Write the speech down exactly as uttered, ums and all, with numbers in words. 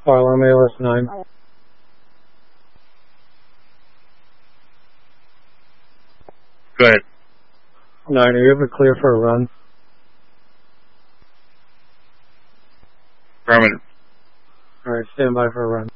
Fire alarm A L S nine. Go ahead. nine, are you ever clear for a run? Affirmative. Alright, stand by for a run.